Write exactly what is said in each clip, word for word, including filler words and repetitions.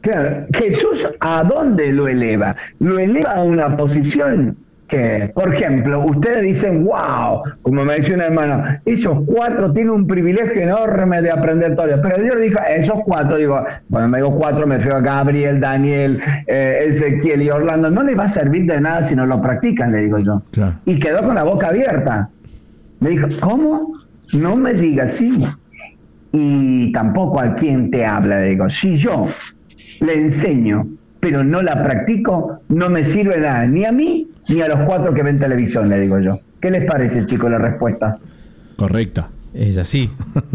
Claro, Jesús, ¿a dónde lo eleva? Lo eleva a una posición que, por ejemplo, ustedes dicen, wow, como me decía una hermana, esos cuatro tienen un privilegio enorme de aprender todo. Pero Dios dijo, esos cuatro, digo, cuando me digo cuatro, me refiero a Gabriel, Daniel, eh, Ezequiel y Orlando, no les va a servir de nada si no lo practican, le digo yo. Claro. Y quedó con la boca abierta. Me dijo, ¿cómo? No me digas, sí. Y tampoco a quien te habla, le digo, si yo le enseño, pero no la practico, no me sirve nada, ni a mí, ni a los cuatro que ven televisión, le digo yo. ¿Qué les parece, chicos, la respuesta? Correcta. Es así.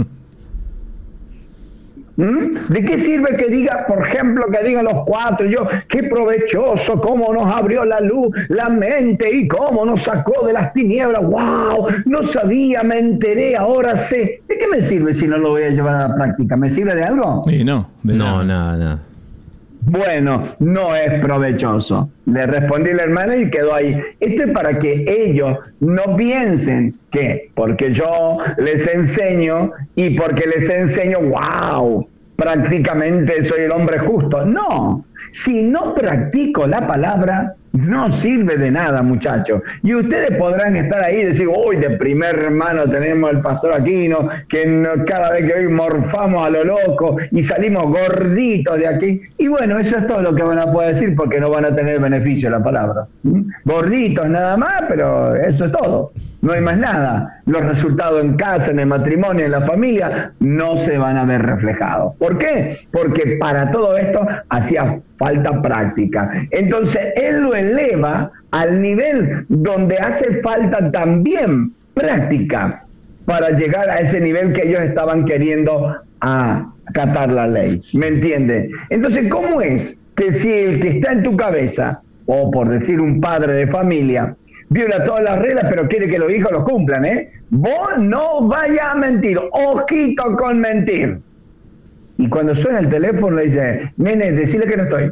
¿Mm? ¿De qué sirve que diga, por ejemplo, que digan los cuatro, yo, qué provechoso, cómo nos abrió la luz, la mente y cómo nos sacó de las tinieblas? ¡Wow! No sabía, me enteré, ahora sé. ¿De qué me sirve si no lo voy a llevar a la práctica? ¿Me sirve de algo? Sí, no. De no, nada, nada. Bueno, no es provechoso. Le respondí la hermana y quedó ahí. Esto es para que ellos no piensen que porque yo les enseño y porque les enseño, wow, prácticamente soy el hombre justo. No, si no practico la palabra, no sirve de nada, muchachos. Y ustedes podrán estar ahí y decir, uy, de primer hermano tenemos el pastor Aquino, que no, cada vez que hoy morfamos a lo loco y salimos gorditos de aquí. Y bueno, eso es todo lo que van a poder decir porque no van a tener beneficio de la palabra. ¿Mm? Gorditos nada más, pero eso es todo. No hay más nada. Los resultados en casa, en el matrimonio, en la familia, no se van a ver reflejados. ¿Por qué? Porque para todo esto hacía falta práctica. Entonces, él lo eleva al nivel donde hace falta también práctica para llegar a ese nivel que ellos estaban queriendo acatar la ley. ¿Me entiende? Entonces, ¿cómo es que si el que está en tu cabeza, o por decir un padre de familia, viola todas las reglas, pero quiere que los hijos los cumplan, ¿eh? Vos no vayas a mentir, ojito con mentir. Y cuando suena el teléfono le dice, nene, decile que no estoy.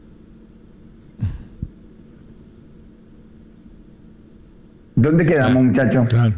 ¿Dónde quedamos, claro, muchachos? Claro.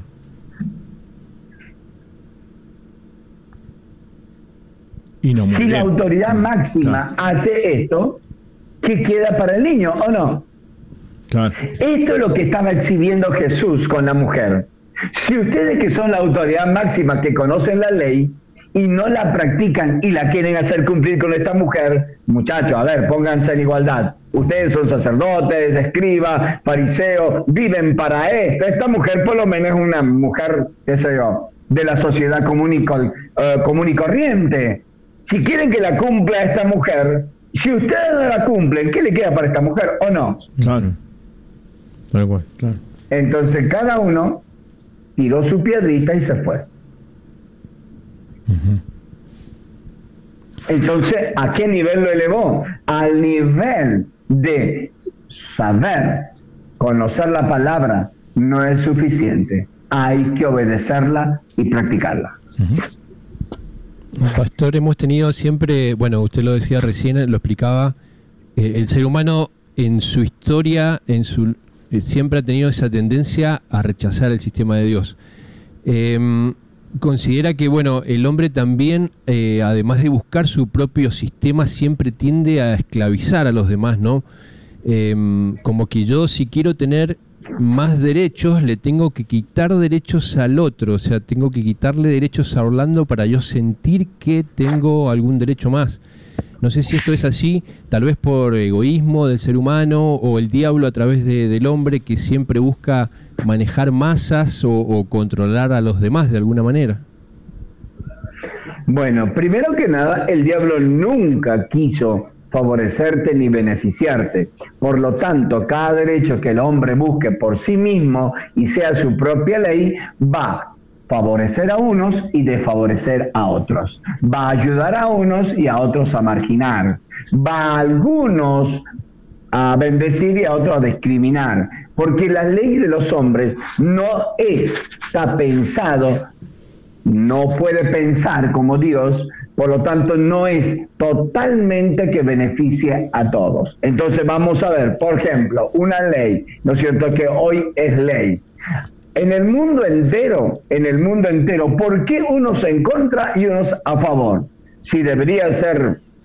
Y no si la autoridad máxima, claro, hace esto, ¿qué queda para el niño o no? Claro. Esto es lo que estaba exhibiendo Jesús con la mujer. Si ustedes que son la autoridad máxima, que conocen la ley, y no la practican y la quieren hacer cumplir con esta mujer, muchachos, a ver, pónganse en igualdad. Ustedes son sacerdotes, escribas, fariseos, viven para esto. Esta mujer por lo menos es una mujer, qué sé yo, de la sociedad común y, uh, común y corriente. Si quieren que la cumpla esta mujer, si ustedes no la cumplen, ¿qué le queda para esta mujer o no? Claro. Tal cual, claro. Entonces cada uno tiró su piedrita y se fue. Uh-huh. Entonces, ¿a qué nivel lo elevó? Al nivel de saber, conocer la palabra no es suficiente. Hay que obedecerla y practicarla. Uh-huh. Pastor, hemos tenido siempre, bueno, usted lo decía recién, lo explicaba, eh, el ser humano en su historia, en su eh, siempre ha tenido esa tendencia a rechazar el sistema de Dios. Eh, Considera que, bueno, el hombre también, eh, además de buscar su propio sistema, siempre tiende a esclavizar a los demás, ¿no? Eh, como que yo, si quiero tener más derechos, le tengo que quitar derechos al otro, o sea, tengo que quitarle derechos a Orlando para yo sentir que tengo algún derecho más. No sé si esto es así, tal vez por egoísmo del ser humano o el diablo a través de, del hombre que siempre busca manejar masas o, o controlar a los demás de alguna manera. Bueno, primero que nada, el diablo nunca quiso favorecerte ni beneficiarte. Por lo tanto, cada derecho que el hombre busque por sí mismo y sea su propia ley, va a favorecer a unos y desfavorecer a otros. Va a ayudar a unos y a otros a marginar. Va a algunos a bendecir y a otros a discriminar. Porque la ley de los hombres no está pensado, no puede pensar como Dios, por lo tanto no es totalmente que beneficie a todos. Entonces vamos a ver, por ejemplo, una ley, ¿no es cierto?, que hoy es ley. En el mundo entero, en el mundo entero, ¿por qué unos en contra y unos a favor? Si debería ser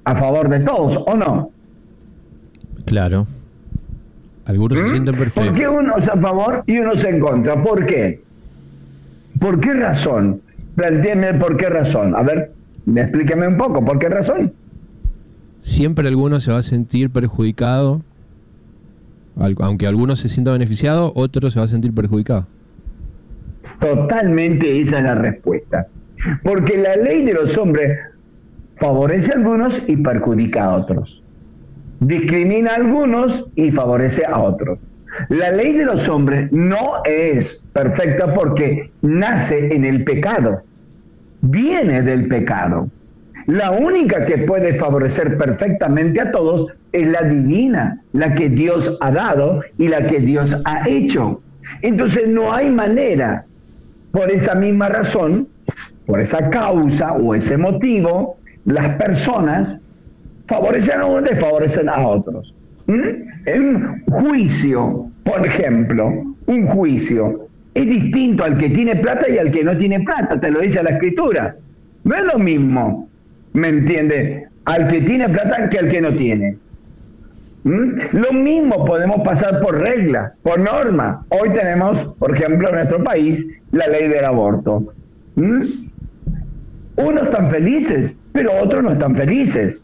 a favor de todos, ¿o no? Claro. Algunos ¿Mm? se sienten perfectos. ¿Por qué unos a favor y unos en contra? ¿Por qué? ¿Por qué razón? Plantéeme por qué razón. A ver, explíqueme un poco, ¿por qué razón? Siempre alguno se va a sentir perjudicado, aunque algunos se sienta beneficiado, otro se va a sentir perjudicado. Totalmente esa es la respuesta. Porque la ley de los hombres favorece a algunos y perjudica a otros. Discrimina a algunos y favorece a otros. La ley de los hombres no es perfecta porque nace en el pecado. Viene del pecado. La única que puede favorecer perfectamente a todos es la divina, la que Dios ha dado y la que Dios ha hecho. Entonces no hay manera, por esa misma razón, por esa causa o ese motivo, las personas favorecen a unos y favorecen a otros. ¿Mm? En un juicio, por ejemplo, un juicio es distinto al que tiene plata y al que no tiene plata, te lo dice la Escritura. No es lo mismo, ¿me entiende? Al que tiene plata que al que no tiene. ¿Mm? Lo mismo podemos pasar por regla, por norma. Hoy tenemos, por ejemplo, en nuestro país, la ley del aborto. ¿Mm? Unos están felices, pero otros no están felices.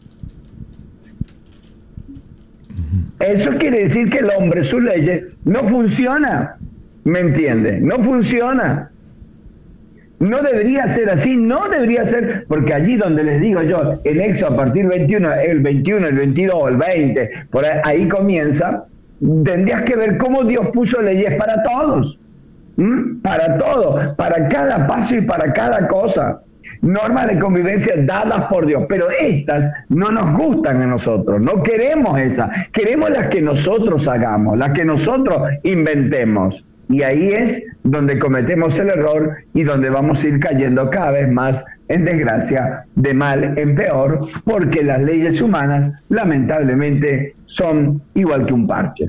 Eso quiere decir que el hombre, sus leyes, no funciona. ¿Me entiende? No funciona. No debería ser así, no debería ser, porque allí donde les digo yo, en Éxodo a partir del veintiuno, el veintiuno, el veintidós, el veinte, por ahí, ahí comienza, tendrías que ver cómo Dios puso leyes para todos. ¿Mm? Para todo, para cada paso y para cada cosa. Normas de convivencia dadas por Dios, pero estas no nos gustan a nosotros, no queremos esas, queremos las que nosotros hagamos, las que nosotros inventemos. Y ahí es donde cometemos el error y donde vamos a ir cayendo cada vez más en desgracia, de mal en peor, porque las leyes humanas lamentablemente son igual que un parche.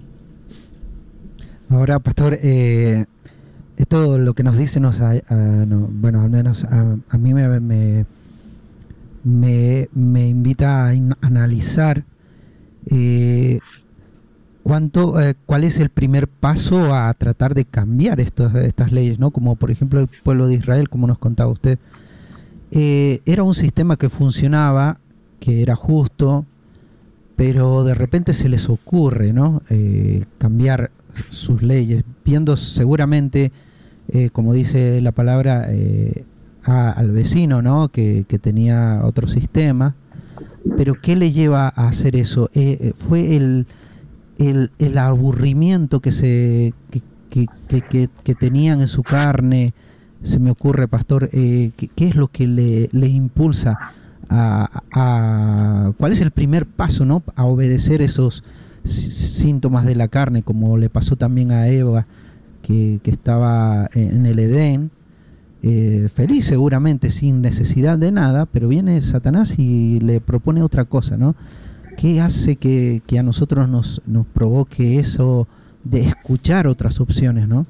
Ahora, pastor, eh, esto lo que nos dice, nos, a, a, no, bueno, al menos a, a mí me, me, me, me invita a in, analizar eh, cuánto, eh, cuál es el primer paso a tratar de cambiar estos, estas leyes, ¿no? Como por ejemplo el pueblo de Israel, como nos contaba usted. Eh, era un sistema que funcionaba, que era justo, pero de repente se les ocurre, ¿no? Eh, cambiar sus leyes, viendo seguramente, eh, como dice la palabra, eh, a, al vecino, ¿no? Que, que tenía otro sistema. Pero ¿qué le lleva a hacer eso? Eh, fue el, el, el aburrimiento que, se, que, que, que, que, que tenían en su carne. Se me ocurre, pastor, eh, ¿qué, qué es lo que le, le impulsa a, a... ¿Cuál es el primer paso, ¿no? A obedecer esos síntomas de la carne, como le pasó también a Eva, que, que estaba en el Edén, eh, feliz seguramente, sin necesidad de nada, pero viene Satanás y le propone otra cosa, ¿no? ¿Qué hace que, que a nosotros nos, nos provoque eso de escuchar otras opciones, ¿no?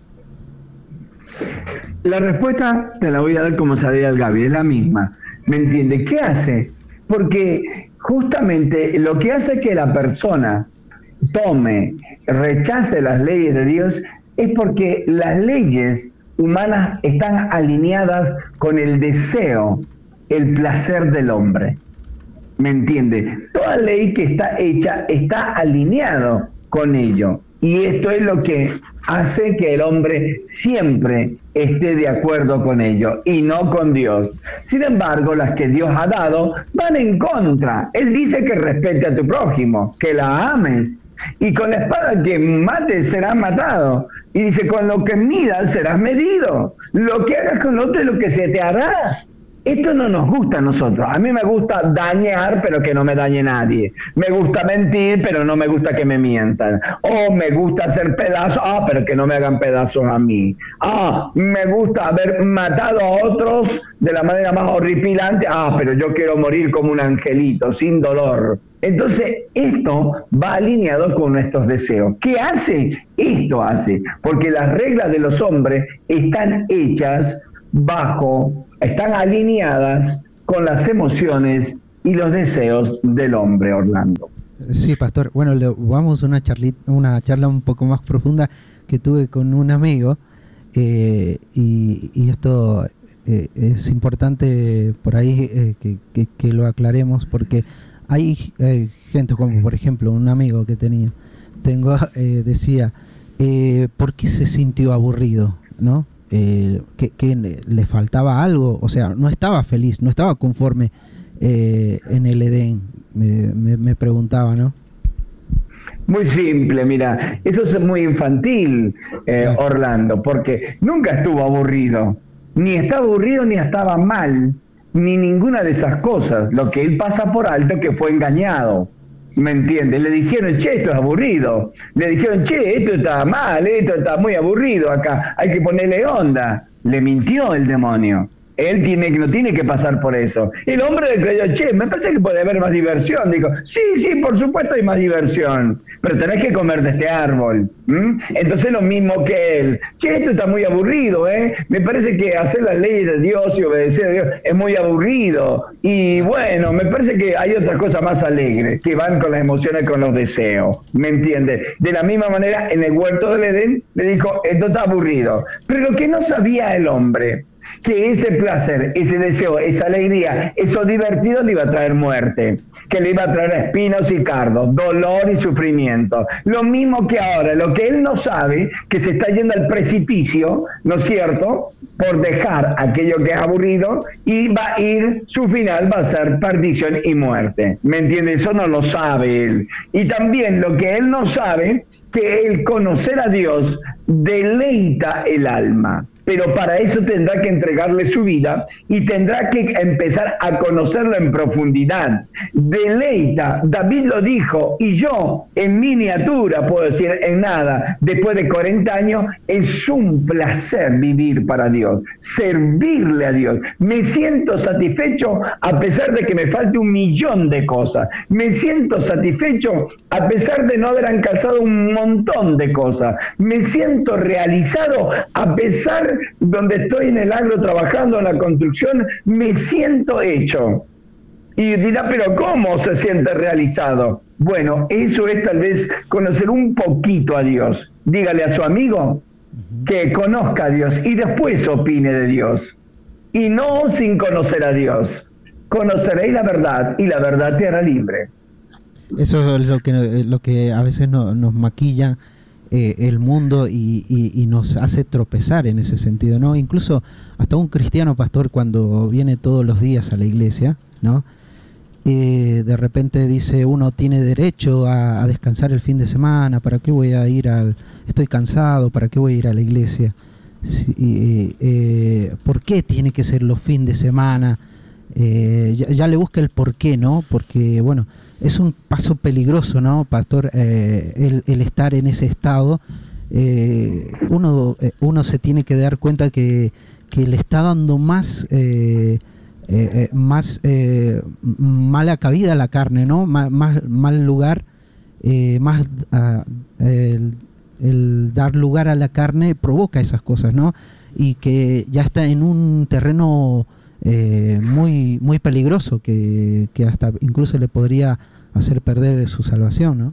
La respuesta te la voy a dar como sabía el Gaby, es la misma. ¿Me entiende? ¿Qué hace? Porque justamente lo que hace que la persona tome, rechace las leyes de Dios es porque las leyes humanas están alineadas con el deseo, el placer del hombre. ¿Me entiende? Toda ley que está hecha está alineado con ello. Y esto es lo que hace que el hombre siempre esté de acuerdo con ello y no con Dios. Sin embargo, las que Dios ha dado van en contra. Él dice que respete a tu prójimo, que la ames. Y con la espada que mates serás matado. Y dice, con lo que midas serás medido. Lo que hagas con otro es lo que se te hará. Esto no nos gusta a nosotros. A mí me gusta dañar, pero que no me dañe nadie. Me gusta mentir, pero no me gusta que me mientan. O me gusta hacer pedazos, ah, pero que no me hagan pedazos a mí. Ah, me gusta haber matado a otros de la manera más horripilante, ah, pero yo quiero morir como un angelito, sin dolor. Entonces, esto va alineado con nuestros deseos. ¿Qué hace? Esto hace. Porque las reglas de los hombres están hechas bajo, están alineadas con las emociones y los deseos del hombre, Orlando. Sí, pastor. Bueno, le, vamos a una charlita, una charla un poco más profunda que tuve con un amigo, eh, y, y esto eh, es importante por ahí eh, que, que, que lo aclaremos, porque hay eh, gente como, por ejemplo, un amigo que tenía, tengo eh, decía, eh, ¿por qué se sintió aburrido? ¿No? Eh, que, que le faltaba algo, o sea, no estaba feliz, no estaba conforme eh, en el Edén, me, me, me preguntaba, ¿no? Muy simple, mira, eso es muy infantil, eh, claro. Orlando, porque nunca estuvo aburrido, ni estaba aburrido ni estaba mal, ni ninguna de esas cosas. Lo que él pasa por alto que fue engañado, ¿me entiendes? Le dijeron, che, esto es aburrido, le dijeron, che, esto está mal, esto está muy aburrido acá, hay que ponerle onda. Le mintió el demonio. Él tiene, no tiene que pasar por eso. El hombre le creyó, che, me parece que puede haber más diversión. Digo, sí, sí, por supuesto hay más diversión, pero tenés que comer de este árbol. ¿Mm? Entonces lo mismo que él. Che, esto está muy aburrido, ¿eh? Me parece que hacer las leyes de Dios y obedecer a Dios es muy aburrido. Y bueno, me parece que hay otras cosas más alegres, que van con las emociones, con los deseos. ¿Me entiendes? De la misma manera, en el huerto del Edén, le dijo, esto está aburrido. Pero lo que no sabía el hombre, que ese placer, ese deseo, esa alegría, eso divertido le iba a traer muerte, que le iba a traer espinos y cardos, dolor y sufrimiento. Lo mismo que ahora, lo que él no sabe, que se está yendo al precipicio, ¿no es cierto?, por dejar aquello que es aburrido, y va a ir, su final va a ser perdición y muerte. ¿Me entiendes? Eso no lo sabe él. Y también lo que él no sabe, que el conocer a Dios deleita el alma. Pero para eso tendrá que entregarle su vida y tendrá que empezar a conocerlo en profundidad. Deleita, David lo dijo, y yo en miniatura, puedo decir en nada, después de cuarenta años, es un placer vivir para Dios, servirle a Dios. Me siento satisfecho a pesar de que me falte un millón de cosas. Me siento satisfecho a pesar de no haber alcanzado un montón de cosas. Me siento realizado a pesar donde estoy en el agro trabajando en la construcción, me siento hecho. Y dirá, pero ¿cómo se siente realizado? Bueno, eso es tal vez conocer un poquito a Dios. Dígale a su amigo que conozca a Dios y después opine de Dios. Y no sin conocer a Dios. Conoceréis la verdad y la verdad te hará libre. Eso es lo que, lo que a veces no, nos maquilla Eh, el mundo y, y, y nos hace tropezar en ese sentido, ¿no? Incluso hasta un cristiano, pastor, cuando viene todos los días a la iglesia, ¿no? Eh, de repente dice, uno tiene derecho a, a descansar el fin de semana, ¿para qué voy a ir al... Estoy cansado, ¿para qué voy a ir a la iglesia? Sí, eh, eh, ¿por qué tiene que ser los fines de semana? Eh, ya, ya le busca el por qué, ¿no? Porque, bueno, es un paso peligroso, ¿no, pastor? Eh, el, el estar en ese estado, eh, uno, eh, uno se tiene que dar cuenta que, que le está dando más, eh, eh, más eh, mala cabida a la carne, ¿no? Más, más mal lugar, eh, más uh, el, el dar lugar a la carne provoca esas cosas, ¿no? Y que ya está en un terreno Eh, muy muy peligroso que, que hasta incluso le podría hacer perder su salvación, ¿no?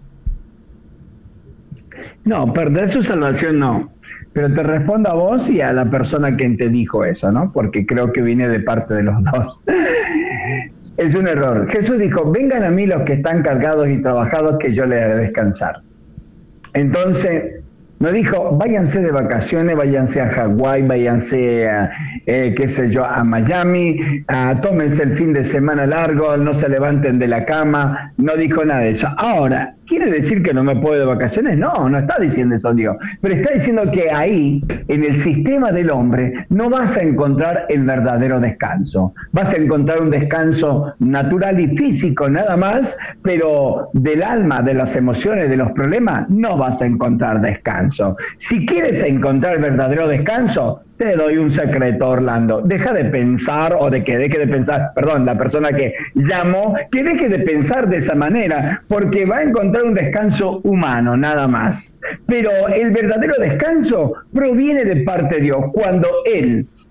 No, perder su salvación no, pero te respondo a vos y a la persona que te dijo eso, ¿no? Porque creo que viene de parte de los dos. Es un error. Jesús dijo, vengan a mí los que están cargados y trabajados, que yo les haré descansar. Entonces, no dijo, váyanse de vacaciones, váyanse a Hawái, váyanse a, eh, qué sé yo, a Miami, a, tómense el fin de semana largo, no se levanten de la cama. No dijo nada de eso. Ahora, ¿quiere decir que no me puedo de vacaciones? No, no está diciendo eso Dios. Pero está diciendo que ahí, en el sistema del hombre, no vas a encontrar el verdadero descanso. Vas a encontrar un descanso natural y físico nada más, pero del alma, de las emociones, de los problemas, no vas a encontrar descanso. Si quieres encontrar el verdadero descanso, te doy un secreto, Orlando. Deja de pensar, o de que deje de pensar, perdón, la persona que llamó, que deje de pensar de esa manera, porque va a encontrar un descanso humano, nada más. Pero el verdadero descanso proviene de parte de Dios, cuando Él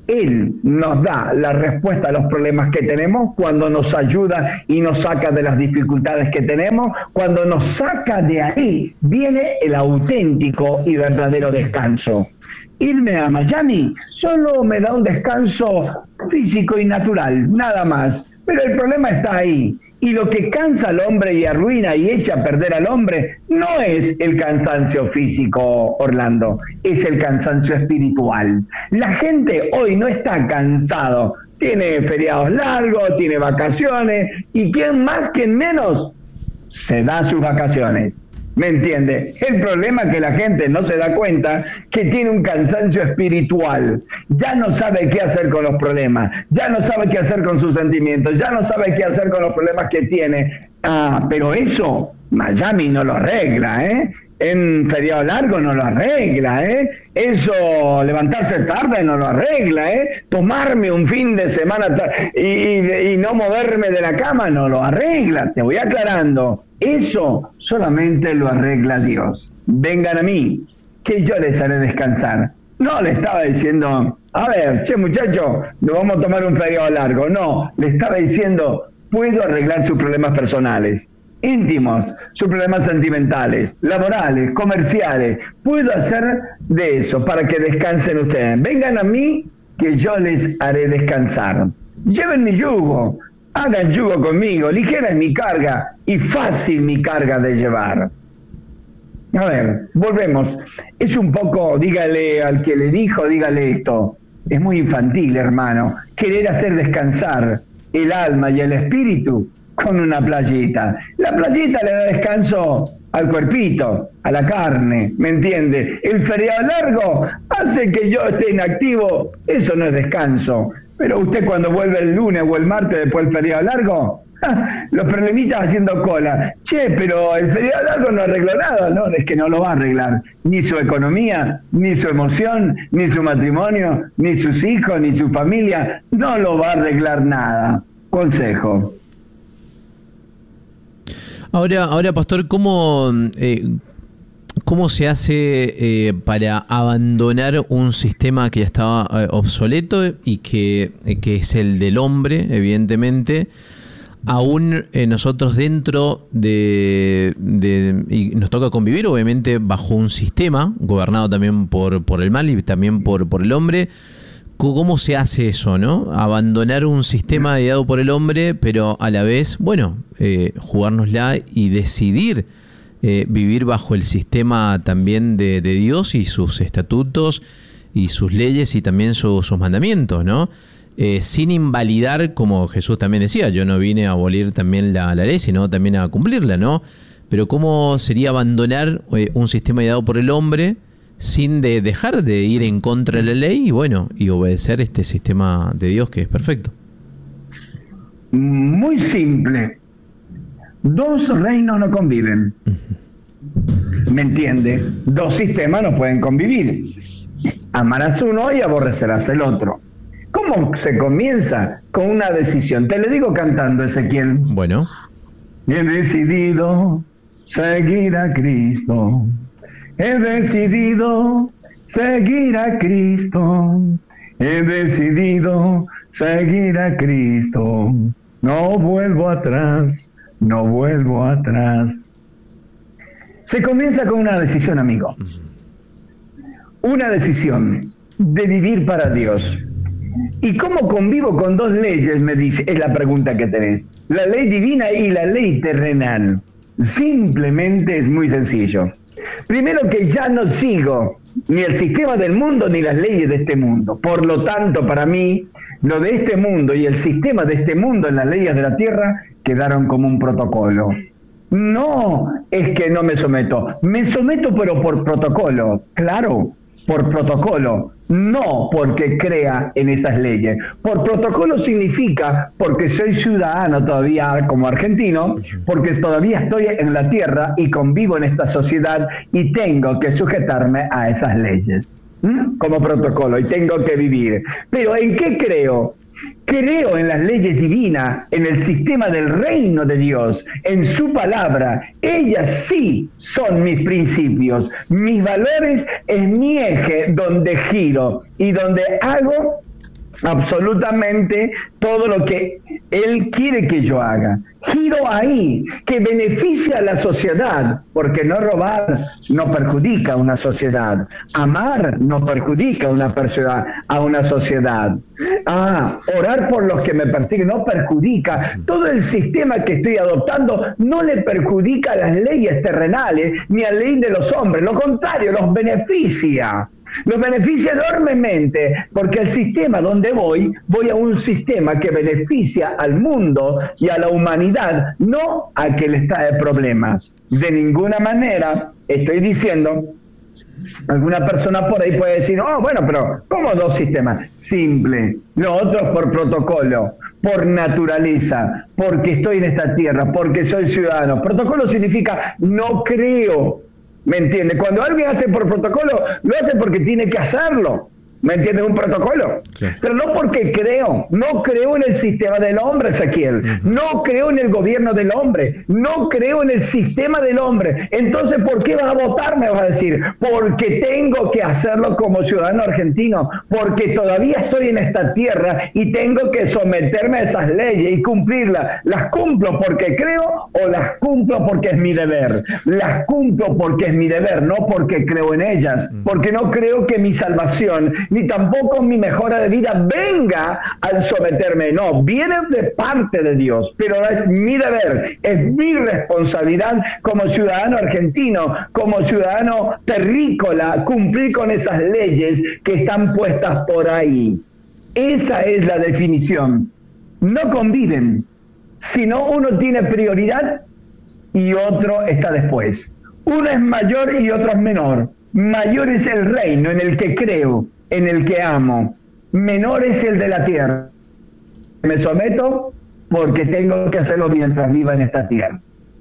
Él nos da la respuesta a los problemas que tenemos, cuando nos ayuda y nos saca de las dificultades que tenemos, cuando nos saca de ahí, viene el auténtico y verdadero descanso. Irme a Miami solo me da un descanso físico y natural, nada más. Pero el problema está ahí. Y lo que cansa al hombre y arruina y echa a perder al hombre no es el cansancio físico, Orlando, es el cansancio espiritual. La gente hoy no está cansado, tiene feriados largos, tiene vacaciones, y quién más, quién menos, se da sus vacaciones. ¿Me entiende? El problema es que la gente no se da cuenta que tiene un cansancio espiritual. Ya no sabe qué hacer con los problemas, ya no sabe qué hacer con sus sentimientos, ya no sabe qué hacer con los problemas que tiene. Ah, pero eso Miami no lo arregla, ¿eh? En feriado largo no lo arregla, ¿eh? Eso, levantarse tarde no lo arregla, ¿eh? Tomarme un fin de semana y, y, y no moverme de la cama no lo arregla. Te voy aclarando. Eso solamente lo arregla Dios. Vengan a mí, que yo les haré descansar. No le estaba diciendo, a ver, che muchacho, nos vamos a tomar un feriado largo. No, le estaba diciendo, puedo arreglar sus problemas personales, íntimos, sus problemas sentimentales, laborales, comerciales. Puedo hacer de eso para que descansen ustedes. Vengan a mí, que yo les haré descansar. Lleven mi yugo. Hagan yugo conmigo, ligera es mi carga y fácil mi carga de llevar. A ver, volvemos. Es un poco, dígale al que le dijo, dígale esto. Es muy infantil, hermano, querer hacer descansar el alma y el espíritu con una playita. La playita le da descanso al cuerpito, a la carne, ¿me entiende? El feriado largo hace que yo esté inactivo, eso no es descanso. Pero usted cuando vuelve el lunes o el martes después del feriado largo, los problemitas haciendo cola. Che, pero el feriado largo no arregló nada. No, es que no lo va a arreglar. Ni su economía, ni su emoción, ni su matrimonio, ni sus hijos, ni su familia. No lo va a arreglar nada. Consejo. Ahora, ahora pastor, ¿cómo... Eh, ¿Cómo se hace eh, para abandonar un sistema que ya estaba eh, obsoleto y que, eh, que es el del hombre, evidentemente? Aún eh, nosotros dentro de, de... y nos toca convivir, obviamente, bajo un sistema gobernado también por, por el mal y también por, por el hombre. ¿Cómo se hace eso, no? Abandonar un sistema ideado por el hombre, pero a la vez, bueno, eh, jugárnosla y decidir Eh, vivir bajo el sistema también de, de Dios y sus estatutos y sus leyes y también su, sus mandamientos, ¿no? Eh, sin invalidar, como Jesús también decía, yo no vine a abolir también la, la ley, sino también a cumplirla, ¿no? Pero ¿cómo sería abandonar eh, un sistema ideado por el hombre sin de dejar de ir en contra de la ley y, bueno, y obedecer este sistema de Dios que es perfecto? Muy simple. Dos reinos no conviven. ¿Me entiende? Dos sistemas no pueden convivir. Amarás uno y aborrecerás el otro. ¿Cómo se comienza? Con una decisión. Te lo digo cantando, Ezequiel. Bueno. He decidido seguir a Cristo. He decidido seguir a Cristo. He decidido seguir a Cristo. No vuelvo atrás. No vuelvo atrás. Se comienza con una decisión, amigo. Una decisión de vivir para Dios. ¿Y cómo convivo con dos leyes? Me dice, es la pregunta que tenés. La ley divina y la ley terrenal. Simplemente es muy sencillo. Primero, que ya no sigo ni el sistema del mundo ni las leyes de este mundo. Por lo tanto, para mí, lo de este mundo y el sistema de este mundo en las leyes de la tierra quedaron como un protocolo. No es que no me someto, me someto pero por protocolo, claro, por protocolo, no porque crea en esas leyes. Por protocolo significa porque soy ciudadano todavía como argentino, porque todavía estoy en la tierra y convivo en esta sociedad y tengo que sujetarme a esas leyes, ¿Mm? como protocolo, y tengo que vivir. Pero ¿en qué creo? Creo en las leyes divinas, en el sistema del reino de Dios, en su palabra. Ellas sí son mis principios, mis valores, es mi eje donde giro y donde hago absolutamente todo lo que Él quiere que yo haga. Giro ahí, que beneficia a la sociedad, porque no robar no perjudica a una sociedad. Amar no perjudica a una persona, a una sociedad. Ah, orar por los que me persiguen no perjudica. Todo el sistema que estoy adoptando no le perjudica a las leyes terrenales ni a la ley de los hombres. Lo contrario, los beneficia. Los beneficia enormemente, porque el sistema donde voy, voy a un sistema que beneficia al mundo y a la humanidad, no a que les trae problemas. De ninguna manera estoy diciendo, alguna persona por ahí puede decir, oh, bueno, pero ¿cómo dos sistemas? Simple, los otros por protocolo, por naturaleza, porque estoy en esta tierra, porque soy ciudadano. Protocolo significa no creo. ¿Me entiendes? Cuando alguien hace por protocolo, lo hace porque tiene que hacerlo. ¿Me entiendes? Un protocolo. Claro. Pero no porque creo. No creo en el sistema del hombre, Ezequiel. Uh-huh. No creo en el gobierno del hombre. No creo en el sistema del hombre. Entonces, ¿por qué vas a votar? Me vas a decir. Porque tengo que hacerlo como ciudadano argentino. Porque todavía estoy en esta tierra y tengo que someterme a esas leyes y cumplirlas. ¿Las cumplo porque creo o las cumplo porque es mi deber? Las cumplo porque es mi deber, no porque creo en ellas. Porque no creo que mi salvación ni tampoco mi mejora de vida venga al someterme, no, viene de parte de Dios, pero es mi deber, es mi responsabilidad como ciudadano argentino, como ciudadano terrícola, cumplir con esas leyes que están puestas por ahí. Esa es la definición. No conviven, sino uno tiene prioridad y otro está después. Uno es mayor y otro es menor. Mayor es el reino en el que creo, en el que amo. Menor es el de la tierra. Me someto porque tengo que hacerlo mientras viva en esta tierra.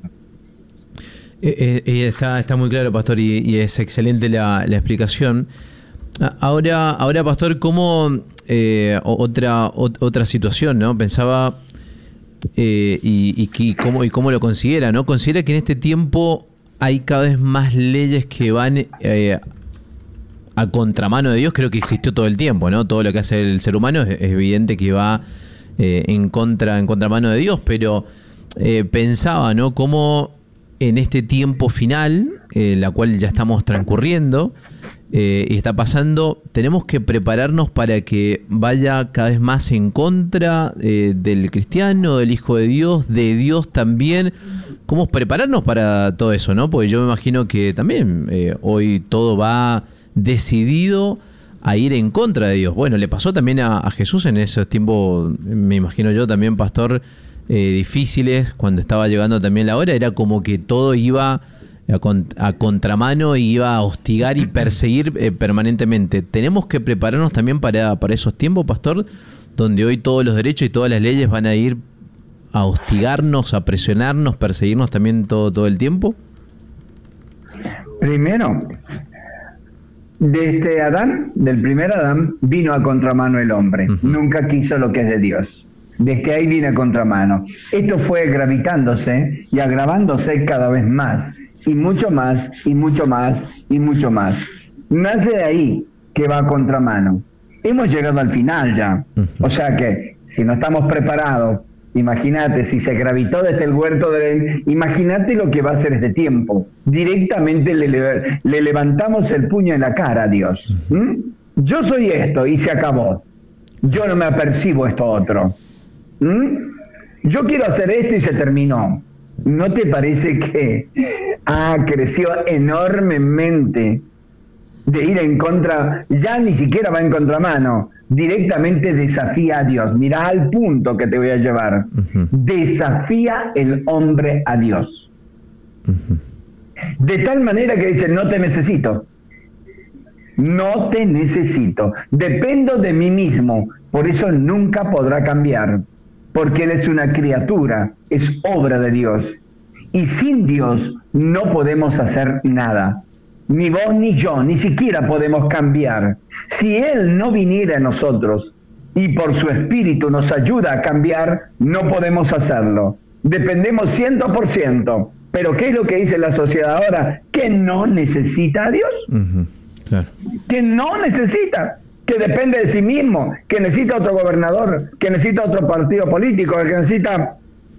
Eh, eh, está, está muy claro, Pastor, y, y es excelente la, la explicación. Ahora, ahora Pastor, ¿cómo eh, otra, o, otra situación, ¿no? Pensaba eh, y, y, y, cómo, y cómo lo considera, ¿no? Considera que en este tiempo hay cada vez más leyes que van eh, a contramano de Dios. Creo que existió todo el tiempo, ¿no? Todo lo que hace el ser humano es, es evidente que va eh, en contra, en contramano de Dios, pero eh, pensaba, ¿no? Cómo en este tiempo final, eh, la cual ya estamos transcurriendo eh, y está pasando, tenemos que prepararnos para que vaya cada vez más en contra eh, del cristiano, del Hijo de Dios, de Dios también. ¿Cómo prepararnos para todo eso, no? Porque yo me imagino que también eh, hoy todo va decidido a ir en contra de Dios. Bueno, le pasó también a, a Jesús en esos tiempos, me imagino yo también, Pastor, eh, difíciles, cuando estaba llegando también la hora, era como que todo iba a, con, a contramano y iba a hostigar y perseguir eh, permanentemente. ¿Tenemos que prepararnos también para, para esos tiempos, Pastor, donde hoy todos los derechos y todas las leyes van a ir a hostigarnos, a presionarnos, perseguirnos también todo, todo el tiempo? Primero, desde Adán, del primer Adán, vino a contramano el hombre. Uh-huh. Nunca quiso lo que es de Dios. Desde ahí viene a contramano. Esto fue gravitándose y agravándose cada vez más, y mucho más, y mucho más, y mucho más. Nace de ahí que va a contramano. Hemos llegado al final ya. Uh-huh. O sea que, si no estamos preparados, imagínate, si se gravitó desde el huerto de Edén, imagínate lo que va a hacer este tiempo. Directamente le, le, le levantamos el puño en la cara a Dios. ¿Mm? Yo soy esto y se acabó. Yo no me apercibo esto otro. ¿Mm? Yo quiero hacer esto y se terminó. ¿No te parece que ha crecido enormemente de ir en contra? Ya ni siquiera va en contramano. Directamente desafía a Dios. Mirá al punto que te voy a llevar. Uh-huh. Desafía el hombre a Dios. Uh-huh. De tal manera que dice, no te necesito. No te necesito. Dependo de mí mismo. Por eso nunca podrá cambiar. Porque Él es una criatura. Es obra de Dios. Y sin Dios no podemos hacer nada. Ni vos ni yo, ni siquiera podemos cambiar. Si Él no viniera a nosotros y por su Espíritu nos ayuda a cambiar, no podemos hacerlo. Dependemos ciento por ciento. Pero ¿qué es lo que dice la sociedad ahora? Que no necesita a Dios. Uh-huh. Claro. Que no necesita. que depende de sí mismo, que necesita otro gobernador, que necesita otro partido político, que necesita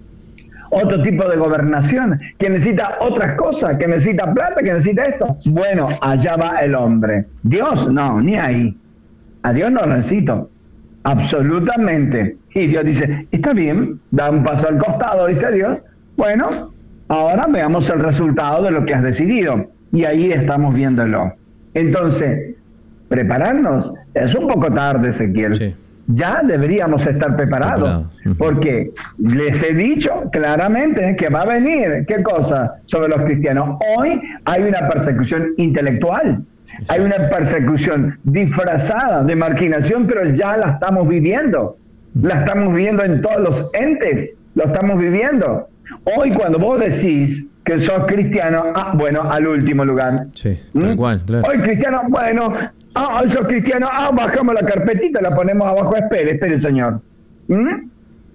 otro tipo de gobernación, que necesita otras cosas, que necesita plata, que necesita esto. Bueno, allá va el hombre. Dios, no, ni ahí. A Dios no lo necesito. Absolutamente. Y Dios dice, está bien, da un paso al costado, dice Dios. Bueno, ahora veamos el resultado de lo que has decidido. Y ahí estamos viéndolo. Entonces, prepararnos. Es un poco tarde, Ezequiel. Sí. Ya deberíamos estar preparados. Preparado. Uh-huh. Porque les he dicho claramente que va a venir, ¿qué cosa? Sobre los cristianos. Hoy hay una persecución intelectual. Sí. Hay una persecución disfrazada de marginación, pero ya la estamos viviendo. La estamos viviendo en todos los entes. Lo estamos viviendo. Hoy cuando vos decís que sos cristiano, ah, bueno, al último lugar. Sí, tal cual, claro. Hoy cristiano, bueno, ah, hoy sos cristiano, ah, bajamos la carpetita, la ponemos abajo, espere, espere, señor. ¿Mm?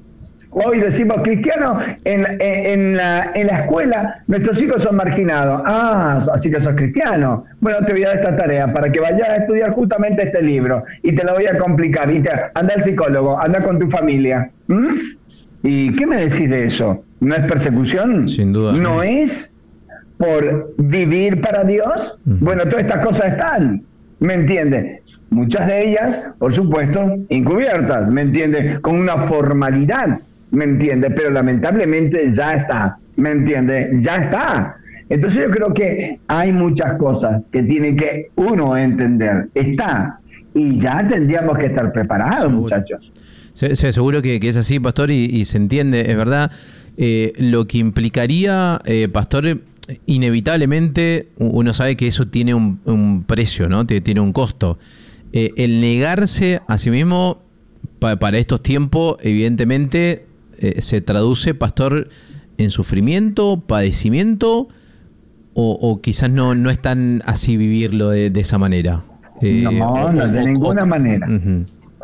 Hoy decimos cristiano, en, en, en, la, en la escuela nuestros hijos son marginados. Ah, así que sos cristiano. Bueno, te voy a dar esta tarea para que vayas a estudiar justamente este libro y te lo voy a complicar. Y te, anda al psicólogo, anda con tu familia. ¿Mm? ¿Y qué me decís de eso? ¿No es persecución? Sin duda. ¿No es por vivir para Dios? Uh-huh. Bueno, todas estas cosas están, ¿me entiendes? Muchas de ellas, por supuesto, encubiertas, ¿me entiendes? Con una formalidad, ¿me entiendes? Pero lamentablemente ya está, ¿me entiendes? Ya está. Entonces yo creo que hay muchas cosas que tiene que uno entender. Está. Y ya tendríamos que estar preparados, seguro. Muchachos. Se, se aseguro que, que es así, Pastor, y, y se entiende, es verdad. Eh, lo que implicaría, eh, Pastor, inevitablemente uno sabe que eso tiene un, un precio, ¿no? Tiene un costo. Eh, el negarse a sí mismo pa, para estos tiempos, evidentemente, eh, se traduce, Pastor, en sufrimiento, padecimiento, o, o quizás no, no es tan así vivirlo de, de esa manera. Eh, no, no, o, de o, ninguna o, manera. Uh-huh.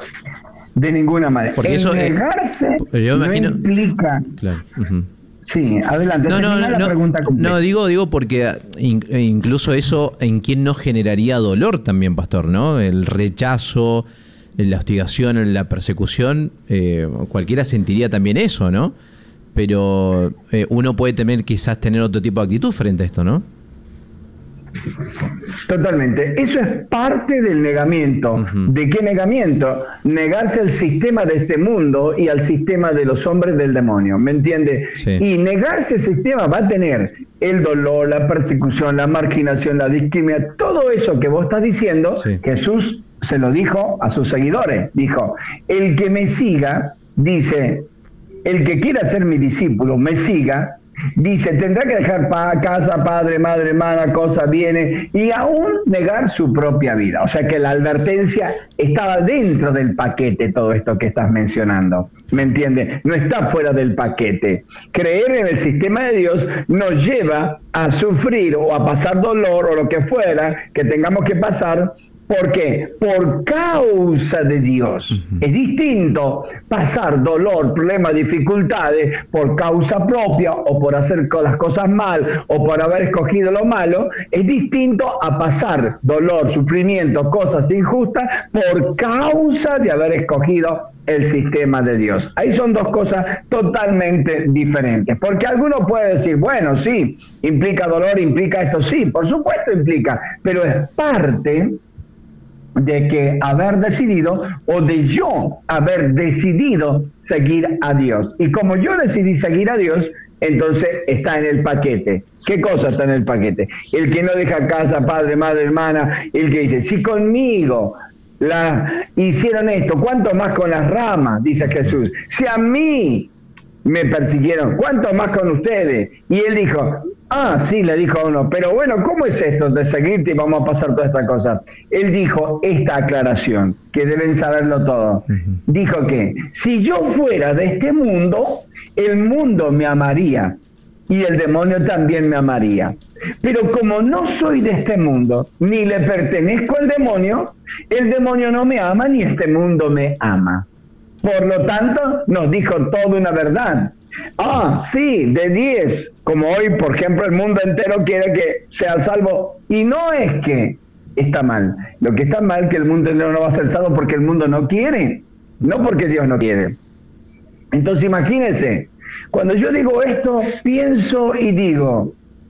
De ninguna manera. Porque el eso negarse yo no imagino, implica... Claro. Uh-huh. Sí, adelante. No, no, la no, pregunta no, digo, digo porque in, incluso eso en quién no generaría dolor también, Pastor, ¿no? El rechazo, la hostigación, la persecución, eh, cualquiera sentiría también eso, ¿no? Pero eh, uno puede tener, quizás tener otro tipo de actitud frente a esto, ¿no? Totalmente. Eso es parte del negamiento. Uh-huh. ¿De qué negamiento? Negarse al sistema de este mundo y al sistema de los hombres del demonio, ¿me entiende? Sí. Y negarse al sistema va a tener el dolor, la persecución, la marginación, la discriminación, todo eso que vos estás diciendo. Sí. Jesús se lo dijo a sus seguidores. Dijo, el que me siga, dice, el que quiera ser mi discípulo, me siga, dice, tendrá que dejar pa- casa, padre, madre, hermana, cosa, bienes, y aún negar su propia vida. O sea que la advertencia estaba dentro del paquete, todo esto que estás mencionando. ¿Me entiendes? No está fuera del paquete. Creer en el sistema de Dios nos lleva a sufrir o a pasar dolor o lo que fuera que tengamos que pasar. ¿Por qué? Por causa de Dios. Uh-huh. Es distinto pasar dolor, problemas, dificultades por causa propia o por hacer las cosas mal o por haber escogido lo malo. Es distinto a pasar dolor, sufrimiento, cosas injustas por causa de haber escogido el sistema de Dios. Ahí son dos cosas totalmente diferentes. Porque alguno puede decir, bueno, sí, implica dolor, implica esto, sí, por supuesto implica, pero es parte de que haber decidido o de yo haber decidido seguir a Dios. Y como yo decidí seguir a Dios, entonces está en el paquete. ¿Qué cosa está en el paquete? El que no deja casa, padre, madre, hermana, el que dice, si conmigo la hicieron esto, ¿cuánto más con las ramas? Dice Jesús. Si a mí me persiguieron, ¿cuánto más con ustedes? Y él dijo, ah, sí, le dijo a uno, pero bueno, ¿cómo es esto de seguirte y vamos a pasar toda esta cosa? Él dijo esta aclaración, que deben saberlo todo. Uh-huh. Dijo que si yo fuera de este mundo, el mundo me amaría y el demonio también me amaría. Pero como no soy de este mundo, ni le pertenezco al demonio, el demonio no me ama ni este mundo me ama. Por lo tanto, nos dijo toda una verdad. Ah, sí, de diez, como hoy, por ejemplo, el mundo entero quiere que sea salvo. Y no es que está mal. Lo que está mal es que el mundo entero no va a ser salvo porque el mundo no quiere, no porque Dios no quiere. Entonces imagínense, cuando yo digo esto, pienso y digo,